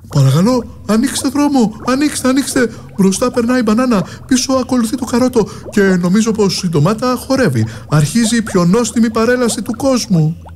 Παρακαλώ, ανοίξτε δρόμο, ανοίξτε. Μπροστά περνάει η μπανάνα, πίσω ακολουθεί το καρότο και νομίζω πως η ντομάτα χορεύει. Αρχίζει η πιο νόστιμη παρέλαση του κόσμου.